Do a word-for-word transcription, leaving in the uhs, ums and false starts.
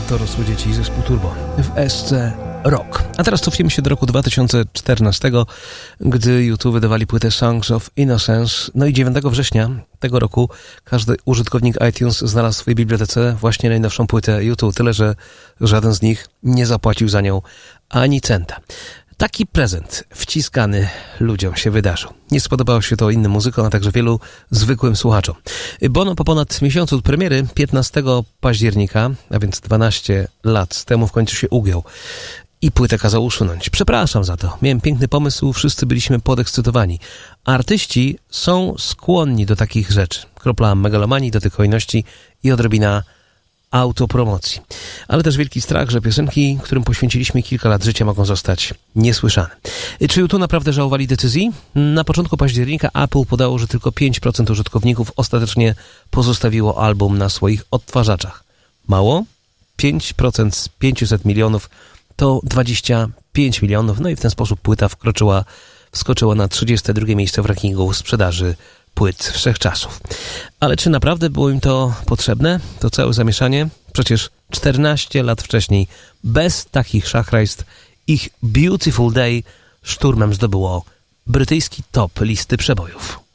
dorosłe dzieci, zespół Turbo w S C Rock. A teraz cofniemy się do roku dwa tysiące czternastego, gdy U dwa wydawali płytę Songs of Innocence. No i dziewiątego września tego roku każdy użytkownik iTunes znalazł w swojej bibliotece właśnie najnowszą płytę U dwa, tyle że żaden z nich nie zapłacił za nią ani centa. Taki prezent wciskany ludziom się wydarzył. Nie spodobało się to innym muzykom, a także wielu zwykłym słuchaczom. Bono po ponad miesiącu od premiery, piętnastego października, a więc dwanaście lat temu, w końcu się ugiął i płytę kazał usunąć. Przepraszam za to. Miałem piękny pomysł, wszyscy byliśmy podekscytowani. Artyści są skłonni do takich rzeczy. Kropla megalomanii, dotyk hojności i odrobina autopromocji. Ale też wielki strach, że piosenki, którym poświęciliśmy kilka lat życia, mogą zostać niesłyszane. Czy U dwa naprawdę żałowali decyzji? Na początku października Apple podało, że tylko pięć procent użytkowników ostatecznie pozostawiło album na swoich odtwarzaczach. Mało? pięć procent z pięciuset milionów to dwadzieścia pięć milionów, no i w ten sposób płyta wkroczyła, wskoczyła na trzydzieste drugie miejsce w rankingu sprzedaży płyt wszechczasów. Ale czy naprawdę było im to potrzebne? To całe zamieszanie? Przecież czternaście lat wcześniej, bez takich szachrajstw, ich Beautiful Day szturmem zdobyło brytyjski top listy przebojów.